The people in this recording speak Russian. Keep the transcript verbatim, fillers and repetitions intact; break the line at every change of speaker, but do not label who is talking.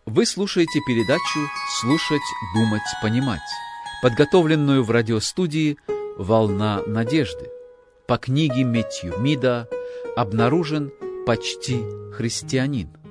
Вы слушаете передачу «Слушать, думать, понимать», подготовленную в радиостудии «Волна надежды». По книге Мэтью Мида «Обнаружен почти христианин».